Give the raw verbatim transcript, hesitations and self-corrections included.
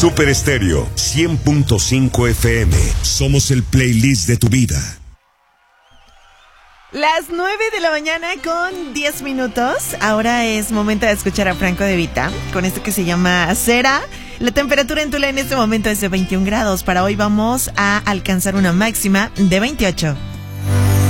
Super Estéreo cien punto cinco F M. Somos el playlist de tu vida. Las nueve de la mañana con diez minutos. Ahora es momento de escuchar a Franco De Vita con esto que se llama Cera. La temperatura en Tula en este momento es de veintiún grados. Para hoy vamos a alcanzar una máxima de veintiocho.